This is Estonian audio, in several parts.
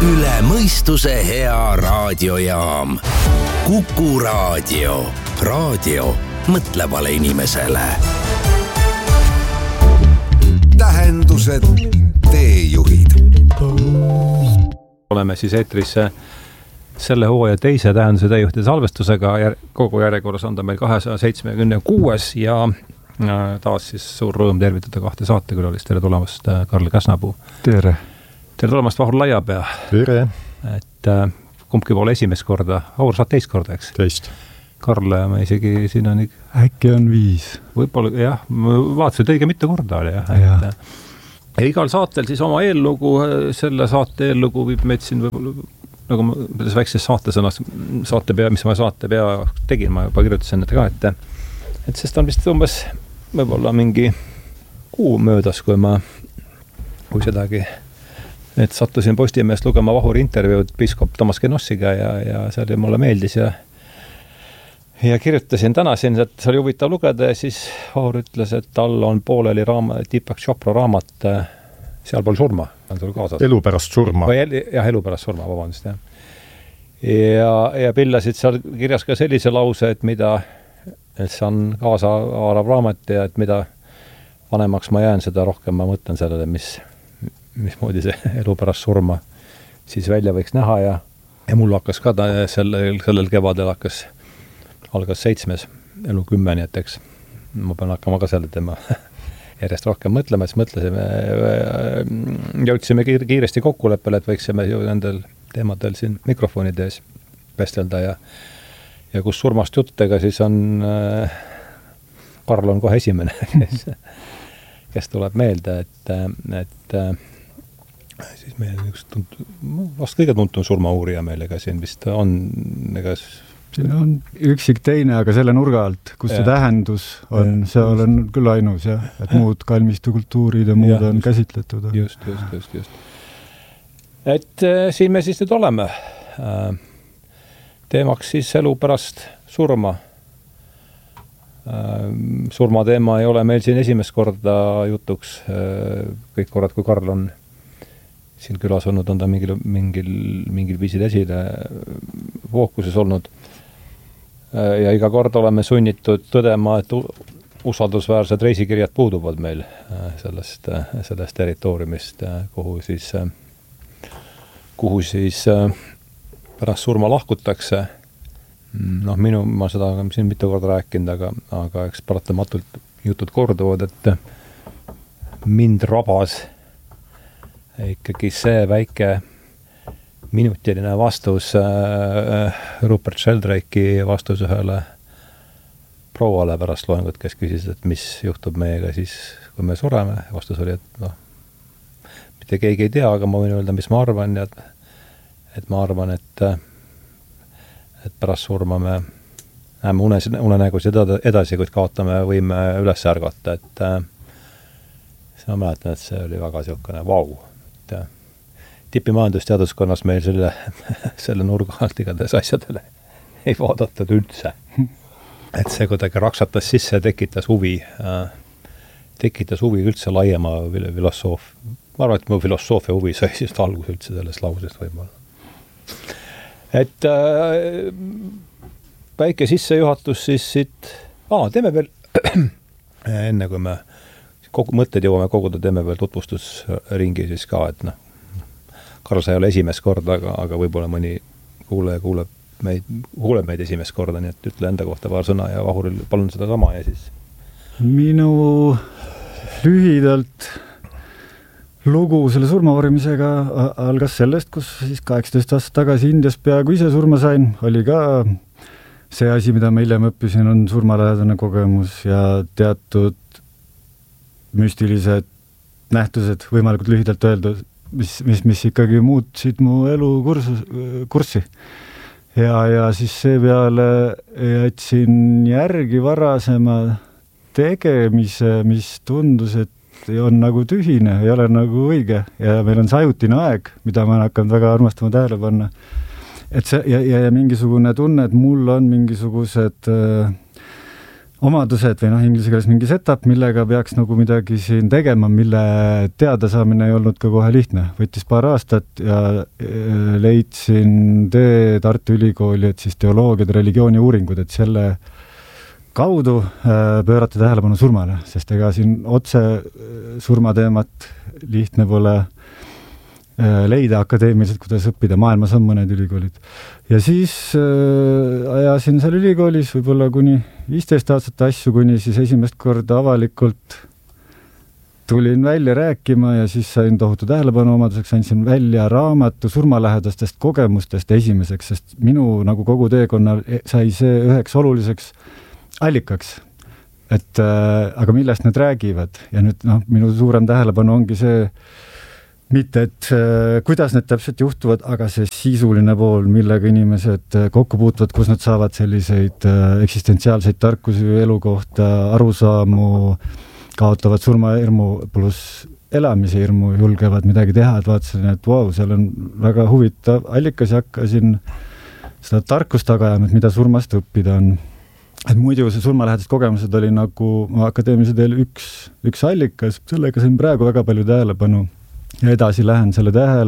üle mõistuse hea raadiojaam. Kuku raadio. Raadio mõtlevale inimesele. Tähendused, teejuhid. Oleme siis eetris selle hooaja teise tähenduse teejuhtide salvestusega. Kogu järjekorras on ta meil 276 ja taas siis suur rõõm tervitada kahte saatekülalist. Tere tulemast, Karl Käsnapuu. Tere. Tere tulemast, Vahur Laiapea. Tere. Et kumbki poole esimest korda, Vahur saad teist korda, eks? Teist. Karl, ma isegi siin on äkki on 5. Võib-olla, jah, ma vaatasin, et õige mitu korda oli, jah. Ja igal saatel siis oma eellugu, selle saate eellugu viib meid siin võib-olla, nagu ma selles väikses saatesõnas, mis ma saate pea tegin, ma juba kirjutasin ette ka, et sest on vist umbes võib-olla mingi kuu möödas, kui sedagi, et sattusin Postimeest lugema Vahuri intervjuud piiskop Toomas Genossiga ja see oli mulle meeldis ja kirjutasin tänasin, et see oli huvitav lugeda ja siis Vahur ütles, et tal on pooleli Deepak Chopra raamat Sealpool surma. On sul kaasas? Elu pärast surma. Jah, elu pärast surma, vabandust, jah. Ja pillasid seal kirjas ka sellise lause, et see on kaasa haarav raamat ja et mida vanemaks ma jään, seda rohkem ma mõtlen sellele, mismoodi see elu pärast surma siis välja võiks näha ja mul hakkas ka sellel kevadel algas 7. elu 10, nii et eks ma pean hakkama ka selle tema järjest rohkem mõtlema, siis mõtlesime, jõudsime kiiresti kokkuleppele, et võiksime ju nendel teemadel siin mikrofonide ees vestelda ja kus surmast juttega siis on Karl on kohe esimene, kes tuleb meelde, et siis meil vast kõige tuntum surmauurija meil, ega siin vist on, siin on üksik teine, aga selle nurga alt, kus see tähendus on, see olen küll ainus, jah, et muud kalmistu kultuurid ja muud on käsitletud. Just. Et siin me siis nüüd oleme. Teemaks siis elu pärast surma. Surma teema ei ole meil siin esimest korda jutuks. Kõik korrad, kui Karl on siin külas olnud, on ta mingil viisil esile fookuses olnud. Ja iga kord oleme sunnitud tõdema, et usaldusväärsed reisikirjad puuduvad meil sellest territooriumist, kuhu siis pärast surma lahkutakse. Ma seda siin mitu korda rääkinud, aga eks paratamatult jutud korduvad, et mind rabas ikkagi see väike minutiline vastus Rupert Sheldrake'i vastus ühele prouale pärast loengut, kes küsis, et mis juhtub meiega siis, kui me sureme. Vastus oli, et mitte keegi ei tea, aga ma võin öelda, mis ma arvan ja et ma arvan, et pärast surma me näeme unenägusid edasi, kuid kaotame võime üles ärgata, et ma mäletan, et see oli väga siukene vau. Tipimajandusteaduskonnas meil selle nurga alt igatahes asjadele ei vaadatud üldse. Et see kuidagi raksatas sisse ja tekitas huvi üldse laiema filosoofi. Ma arvan, et mu filosoofia huvi sai siis algus üldse sellest lausest võib-olla. Et väike sissejuhatus siis siit, teeme veel, enne kui me mõtted jõuame koguda, teeme veel tutvustusringi siis ka, et Karl, sa ei ole esimest korda, aga võib-olla mõni kuuleb meid esimest korda, nii et ütle enda kohta paar sõna ja Vahuril palun seda sama ja siis. Minu lühidalt lugu selle surmavarimisega algas sellest, kus siis 18 aastat tagasi Indias peaaegu ise surma sain, oli ka see asi, mida ma hiljem õppisin, on surmalähedane kogemus ja teatud müstilised nähtused, võimalikult lühidalt öeldud, mis ikkagi muutsid mu elu kurssi. Ja siis seepeale jätsin järgi varasema tegemise, mis tundus, et on nagu tühine, ei ole nagu õige ja meil on see ajutine aeg, mida ma olen hakanud väga armastama tähele panna. Et see, ja mingisugune tunne, et mul on mingisugused omadused või inglise keeles mingi setup, millega peaks nagu midagi siin tegema, mille teadasaamine ei olnud ka kohe lihtne. Võttis paar aastat ja leidsin tee Tartu Ülikooli, et siis teoloogiad, religiooni uuringud, et selle kaudu pöörata tähelepanu surmale, sest ega siin otse surmateemat lihtne pole leida akadeemiliselt, kuidas õppida, maailmas on mõned ülikoolid. Ja siis ajasin seal ülikoolis võib-olla kuni 15 aastat asju, kuni siis esimest korda avalikult tulin välja rääkima ja siis sain tohutu tähelepanu omaduseks, andsin välja raamatu surmalähedastest kogemustest esimeseks, sest minu nagu kogu teekonnal sai see üheks oluliseks allikaks, et aga millest need räägivad ja nüüd minu suurem tähelepanu ongi see, mitte, et kuidas need täpselt juhtuvad, aga see sisuline pool, millega inimesed kokku puutuvad, kus nad saavad selliseid eksistentsiaalseid tarkusi elu kohta, arusaamu, kaotavad surmahirmu pluss elamise hirmu, julgevad midagi teha, et vaatasin, et seal on väga huvitav allikas ja hakkasin seda tarkust taga ajama, et mida surmast õppida on. Et muidu see surmalähedased kogemused oli nagu akadeemilise teel üks allikas, sellega sain praegu väga palju tähelepanu. Ja edasi lähen selle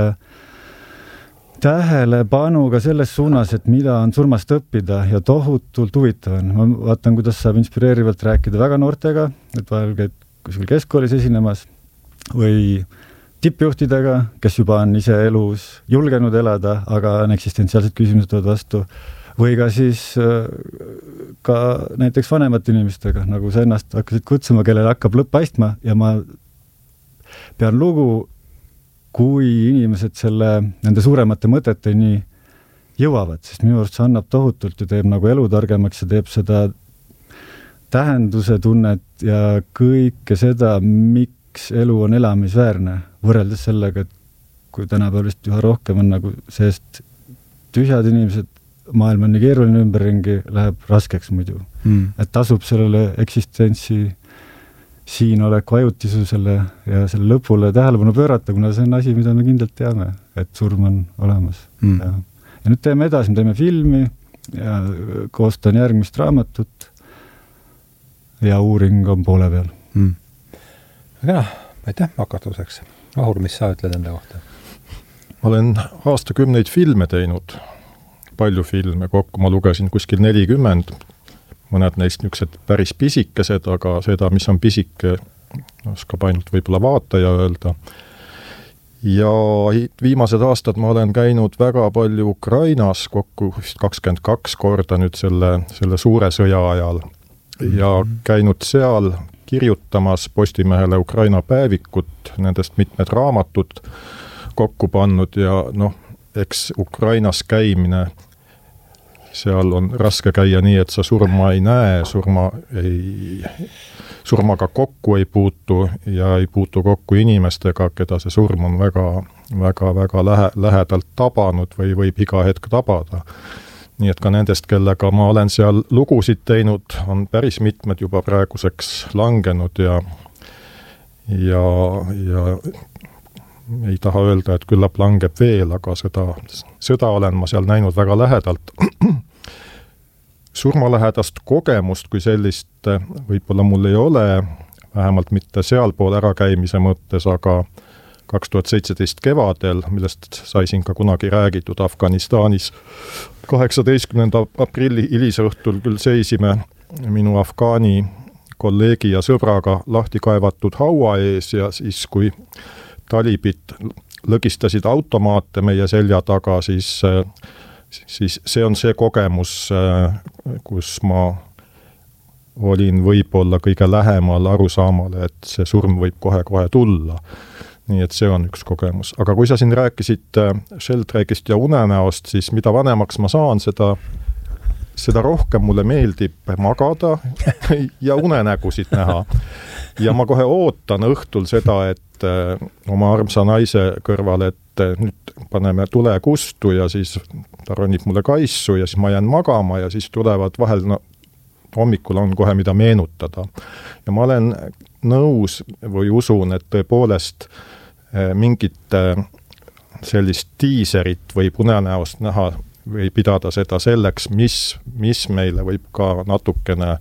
tähelepanuga selles suunas, et mida on surmast õppida ja tohutult huvitav on. Ma vaatan, kuidas saab inspireerivalt rääkida väga noortega, et vahel käid kuskil keskkoolis esinemas või tippjuhtidega, kes juba on ise elus julgenud elada, aga on eksistentsiaalsed küsimused tulevad vastu. Või ka siis ka näiteks vanemate inimestega, nagu sa ennast hakkasid kutsuma, kellel hakkab lõpp paistma ja ma pean lugu, kui inimesed nende suuremate mõteteni jõuavad, sest minu arust see annab tohutult ja teeb nagu elu targemaks ja teeb seda tähenduse tunnet ja kõike seda, miks elu on elamisväärne, võrreldes sellega, et kui tänapäevalist üha rohkem on nagu seest tühjad inimesed, maailm on nii keeruline ümberringi, läheb raskeks muidu. Et tasub sellele eksistentsi siin oleku ajutisusele ja selle lõpule tähelepanu pöörata, kuna see on asi, mida me kindlalt teame, et surm on olemas. Ja nüüd teeme edasi, me teeme filmi ja koostan järgmist raamatut ja uuring on poole peal. Aga aitäh hakatuseks. Vahur, mis sa ütled enda kohta? Ma olen aastakümneid filme teinud, palju filme kokku, ma lugesin kuskil 40, mõned neist niisugused päris pisikesed, aga seda, mis on pisike, oskab ainult võib-olla vaataja öelda. Ja viimased aastad ma olen käinud väga palju Ukrainas, kokku 22 korda nüüd selle suure sõja ajal ja käinud seal kirjutamas Postimehele Ukraina päevikut, nendest mitmed raamatud kokku pannud ja eks Ukrainas käimine seal on raske käia nii, et sa surma ei näe, surmaga kokku ei puutu ja ei puutu kokku inimestega, keda see surm on väga lähedalt tabanud või võib iga hetk tabada. Nii et ka nendest, kellega ma olen seal lugusid teinud, on päris mitmed juba praeguseks langenud ja ei taha öelda, et küllap langeb veel, aga seda olen ma seal näinud väga lähedalt. Surmalähedast kogemust kui sellist võib-olla mul ei ole, vähemalt mitte sealpool ärakäimise mõttes, aga 2017 kevadel, millest sai siin ka kunagi räägitud Afganistanis, 18. aprilli hilisõhtul küll seisime minu afgaani kolleegi ja sõbraga lahti kaevatud haua ees ja siis, kui talibid lõgistasid automaate meie selja taga, siis see on see kogemus, kus ma olin võib-olla kõige lähemal arusaamale, et see surm võib kohe-kohe tulla. Nii et see on üks kogemus. Aga kui sa siin rääkisid Sheldrake'ist ja unenäost, siis mida vanemaks ma saan, seda rohkem mulle meeldib magada ja unenägusid näha. Ja ma kohe ootan õhtul seda, et oma armsa naise kõrval, et nüüd paneme tule kustu ja siis ta ronib mulle kaissu ja siis ma jään magama ja siis tulevad vahel, hommikul on kohe mida meenutada. Ja ma olen nõus või usun, et tõepoolest mingit sellist tiiserit võib unenäost näha või pidada seda selleks, mis meile võib ka natukene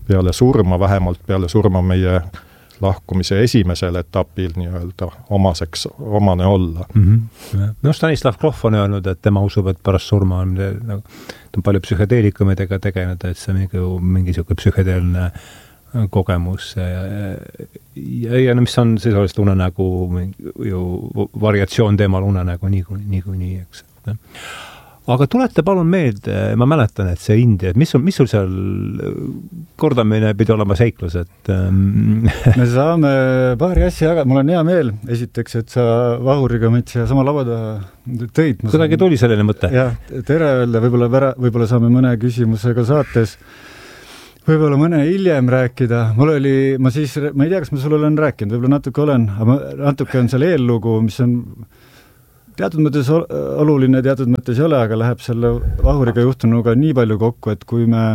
peale surma, vähemalt peale surma meie lahkumise esimesel etapil nii-öelda omane olla. No Stanislav Grof on öelnud, et tema usub, et pärast surma on, ta on palju psühhedeelikumidega tegenud, et see on mingi siuke psühhedeelne kogemus ja no mis on sisuliselt unenägu ju variatsioon teemal unenägu nii, eks. Aga tulete palun meelde, ma mäletan, et see India, et mis sul seal kordamine pidi olema seiklus, et me saame paari asja jagada, mul on hea meel esiteks, et sa Vahuriga meid siia sama lauada tõid. Kuidagi tuli selline mõte? Jah, tere öelda, võib-olla saame mõne küsimusega saates, võib-olla mõne hiljem rääkida. Ma ei tea, kas ma sulle olen rääkinud, võib-olla natuke olen, aga natuke on seal eellugu, mis on teatud mõttes oluline, teatud mõttes ei ole, aga läheb selle Vahuriga juhtunuga nii palju kokku, et kui ma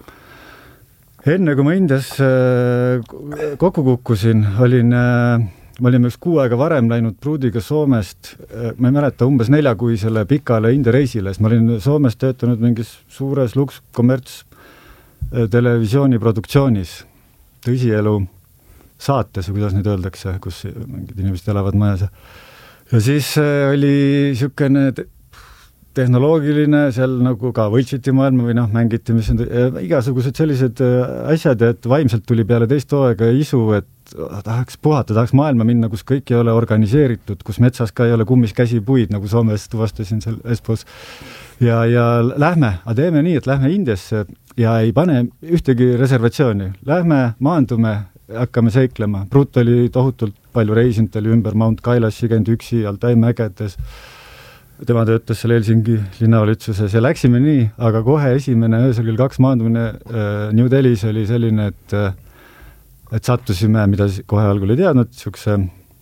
Indias kokku kukkusin, ma olin üks 6 aega varem läinud pruudiga Soomest, ma ei mäleta, umbes 4-kuisele pikale India reisile, sest ma olin Soomes töötanud mingis suures kommerts televisiooniproduktsioonis, tõsielu saates, või kuidas nüüd öeldakse, kus mingid inimesed elavad majas. Ja siis oli siukene tehnoloogiline, seal nagu ka võltsiti maailma või mängiti, mis on igasugused sellised asjad, et vaimselt tuli peale teist hooaega isu, et tahaks puhata, tahaks maailma minna, kus kõik ei ole organiseeritud, kus metsas ka ei ole kummis käsipuid, nagu Soomes tuvastasin seal Espoos. Ja aga teeme nii, et lähme Indiasse ja ei pane ühtegi reservatsiooni. Lähme, maandume, hakkame seiklema. Brut oli tohutult palju reisinud, oli ümber Mount Kailashi käinud üksi Altai mägedes. Tema töötas seal Helsingi linnavalitsuses ja läksime nii, aga kohe esimene öösel kell 2 maandumine New Delhis oli selline, et sattusime, mida kohe algul ei teadnud, siukse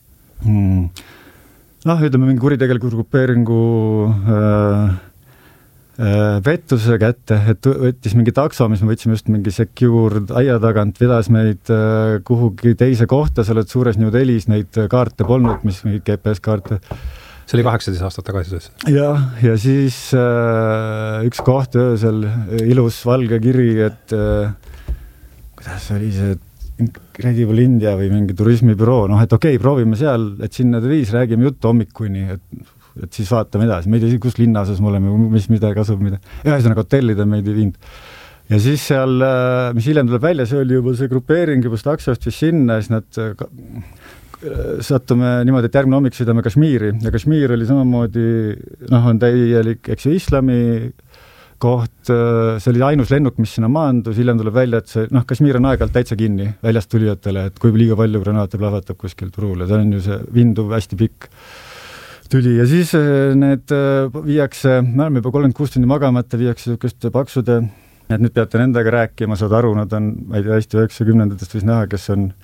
ütleme mingi kuritegeliku grupeeringu vettuse kätte, et võttis mingi takso, mis me võtsime just mingi secured aia tagant, vedas meid kuhugi teise kohta, sa oled suures New Delhis, neid kaarte polnud, mis mingid GPS-kaarte. See oli 18 aastat tagasi. Ja siis üks koht öösel, ilus valge kiri, et kuidas oli see Incredible India või mingi turismibüroo, et okei, proovime seal, et sinna viis, räägime juttu hommikuni, et siis vaatame edasi. Me ei tea, kus linnases me oleme, mida kasub, mida. Ühesõnaga hotellid on meid ei viinud. Ja siis seal, mis hiljem tuleb välja, see oli juba see grupeering juba taksost või sinna, siis nad sattume niimoodi, et järgmine hommik sõidame Kashmiri. Ja Kashmir oli samamoodi, on täielik, eks ju, islami koht, see oli ainus lennuk, mis sinna maandus, hiljem tuleb välja, et see, Kashmir on aeg-ajalt täitsa kinni väljast tulijatele, et kui liiga palju granaate plahvatab kuskil turul ja see on ju see vinduv hästi pikk tüli ja siis need viiakse, me oleme juba 36 tundi magamata, viiakse niisuguste paksude, et nüüd peate nendega rääkima, saad aru, nad on, ma ei tea, hästi 90-ndatest võis näha,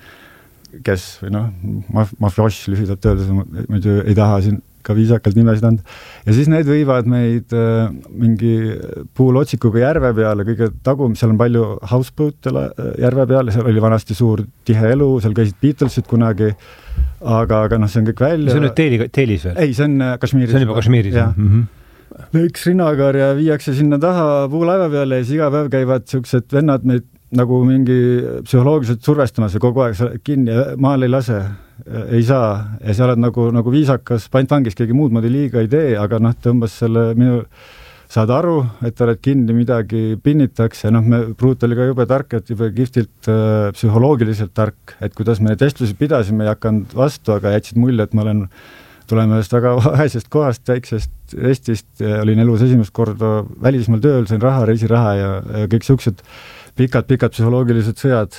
kes või mafioš lühidalt öeldes, muidu ei taha siin ka viisakalt nimesid anda. Ja siis need võivad meid mingi puulotsikuga järve peale, kõige tagum, seal on palju houseboat järve peale, seal oli vanasti suur tihe elu, seal käisid Beatlesid kunagi, aga see on kõik välja. See on nüüd Teelis veel? Ei, see on Kashmiris. See on juba Kashmiris, jah. Üks rinnagar ja viiakse sinna taha puulaeva peale ja siis iga päev käivad siuksed vennad meid nagu mingi psühholoogiliselt survestamas ja kogu aeg kinni ja maal ei lase, ei saa ja sa oled nagu viisakas, pantvangis keegi muud moodi liiga ei tee, aga tõmbas selle saad aru, et oled kinni, midagi pinnitakse, Brut oli ka jube tark, et jube kihvtilt psühholoogiliselt tark, et kuidas me neid vestlusi pidasime, ei hakanud vastu, aga jätsid mulje, et ma tuleme ühest väga vaesest kohast, väiksest Eestist, olin elus esimest korda välismaal tööl, sain raha, reisiraha ja kõik siuksed pikad psühholoogilised sõjad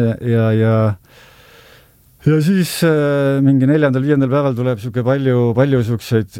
ja siis mingi 4.-5. päeval tuleb palju siukseid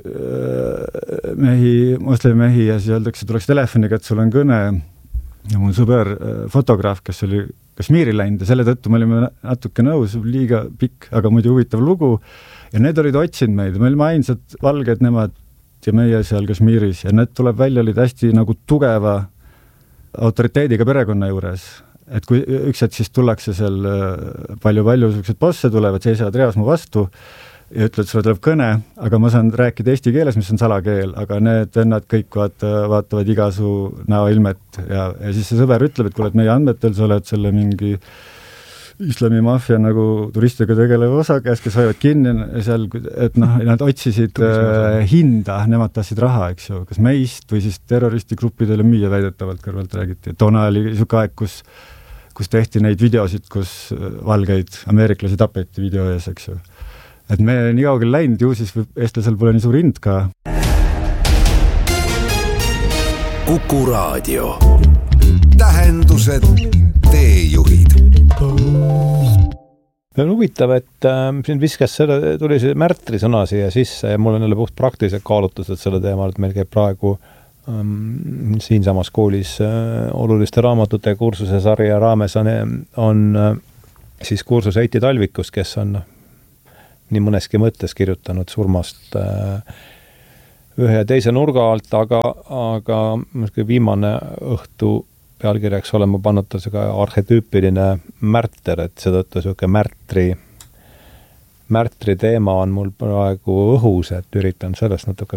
moslemimehi ja siis öeldakse, tuleks telefoniga, et sul on kõne ja mul sõber fotograaf, kes oli Kashmiri läinud ja selle tõttu me olime natuke nõus, liiga pikk, aga muidu huvitav lugu ja need olid otsinud meid, me olime ainsad valged nemad ja meie seal Kashmiris ja need tuleb välja, olid hästi nagu tugeva autoriteediga perekonna juures, et kui üks hetk siis tullakse seal palju sellised bosse tulevad, seisavad reas mu vastu ja ütled, sulle tuleb kõne, aga ma saan rääkida eesti keeles, mis on salakeel, aga need vennad kõik vaatavad igasu näoilmet ja siis see sõber ütleb, et kuule, et meie andmetel sa oled selle mingi islamimafia nagu turistidega tegelev osa käes, kes hoiavad kinni seal, et noh, nad otsisid hinda, nemad tahtsid raha, eks ju, kas meist või siis terroristigruppidele müüa väidetavalt kõrvalt räägiti. Toona oli niisugune aeg, kus tehti neid videosid, kus valgeid ameeriklasi tapeti video ees, eks ju. Et me nii kaugel läinud, ju siis eestlasel pole nii suur hind ka. Kuku Raadio. Tähendused, teejuhid. On huvitav, et siin viskas tuli see Märtri sõna siia sisse ja mul on jälle puht praktilised kaalutlused selle teemal, et meil käib praegu siinsamas koolis oluliste raamatute kursuse sarja raames on siis kursus Heiti Talvikust, kes on nii mõneski mõttes kirjutanud surmast ühe ja teise nurga alt, aga viimane õhtu pealkirjaks olema pannud ka arhetüüpiline märter, et seetõttu niisugune märtri teema on mul praegu õhus, et üritan sellest natuke